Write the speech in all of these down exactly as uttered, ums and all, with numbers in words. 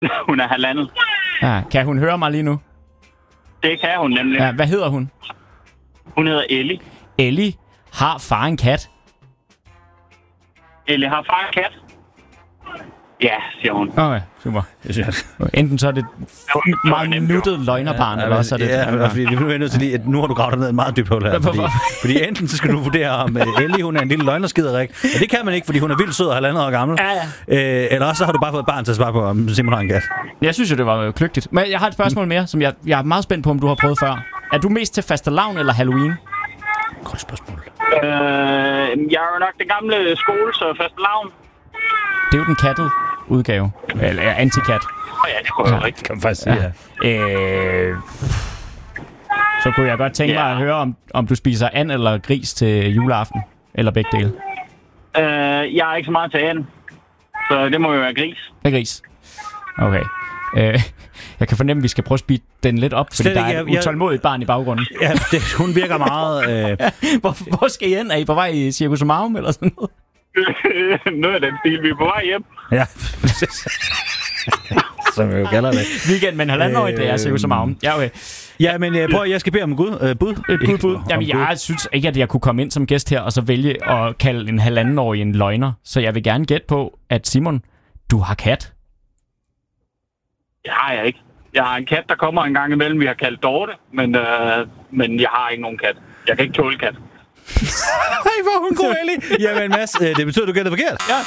Hun er halvandet. Ja, kan hun høre mig lige nu? Det kan hun nemlig. Ja, hvad hedder hun? Hun hedder Ellie. Ellie. Har far en kat? Ellie har far en kat. Ja, siger hun. Okay, super. Enten så er det meget nuttet løgnerbarn, ja, eller også er det... Ja, ja, fordi vi er nødt til lige, at nu har du gravet dig ned en meget dybt hul her. Fordi, fordi enten så skal du vurdere, om uh, Ellie, hun er en lille løgnerskiderik, og det kan man ikke, fordi hun er vildt sød og halvandet år gammel. Ja, ja. Øh, eller også så har du bare fået et barn til at svare på, om Simon har en kat. Jeg synes jo, det var kløgtigt. Men jeg har et spørgsmål mere, som jeg, jeg er meget spændt på, om du har prøvet før. Er du mest til fastelavn eller Halloween? Godt spørgsmål. Øh, jeg er jo nok den gamle skole, så fastelavn. Det er jo den kattede udgave. Eller antikat. Åh ja, det kunne jeg jo ikke. Kan man faktisk sige, ja. Øh, så kunne jeg godt tænke mig Ja. at høre, om, om du spiser and eller gris til juleaften. Eller begge dele. Øh, jeg er ikke så meget til and, så det må jo være gris. Det er gris. Okay. Øh, jeg kan fornemme, at vi skal prøve at speede den lidt op, fordi Slet der ikke, er et jeg- utålmodigt barn i baggrunden. Ja, det, hun virker meget... Øh... hvor, hvor skal I hen? Er I på vej i Circus Marum eller sådan noget? Noget af den stil, vi er på vej hjem. Ja, som vi jo kalder det. Weekend, men halvandet det er Circus Marum. Ja, okay. Ja, men øh, prøv, jeg skal bede om gud, øh, bud. Et bud, bud. Jamen, jeg synes ikke, at jeg kunne komme ind som gæst her, og så vælge at kalde en halvandenårig en løgner. Så jeg vil gerne gætte på, at Simon, du har kat. Det har jeg ikke. Jeg har en kat, der kommer en gang imellem. Vi har kaldt Dorte, men, øh, men jeg har ikke nogen kat. Jeg kan ikke tåle kat. Hej, hvor er hun god, Ellie. Jamen, Mads, øh, det betyder, at du gætter forkert. Ja.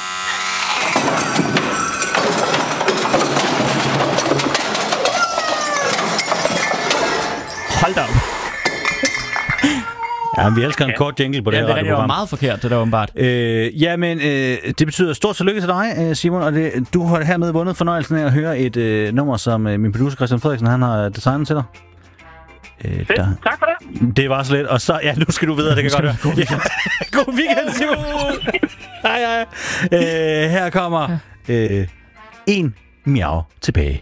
Hold da op. Ja, men vi elsker en kort jingle på det Ja, her det, er, det var radioprogram. meget forkert, det der åbenbart. Øh, jamen, øh, det betyder stort tillykke til dig, øh, Simon, og det, du har hermed vundet fornøjelsen af at høre et øh, nummer, som øh, min producer Christian Frederiksen, han har designet til dig. Øh, Fedt. der. Tak for det. Det var så lidt, og så, ja, nu skal du videre, det kan godt høre. Ja. God weekend, Simon. Hej, hej. Øh, her kommer øh, en miau tilbage.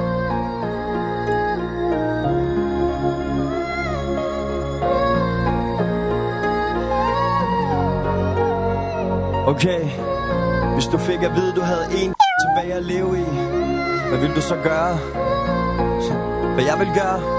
Okay, hvis du fik at vide, du havde en tilbage at leve i, hvad ville du så gøre? Hvad jeg vil gøre?